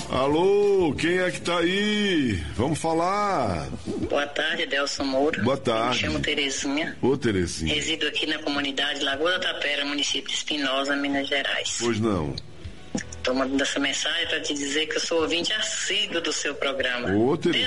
Alô, quem é que tá aí? Vamos falar. Boa tarde, Delson Moura. Boa tarde. Me chamo Terezinha. Ô, Terezinha. Resido aqui na comunidade Lagoa da Tapera, município de Espinosa, Minas Gerais. Pois não. Estou mandando essa mensagem para te dizer que eu sou ouvinte assíduo do seu programa. Ô, Terezinha.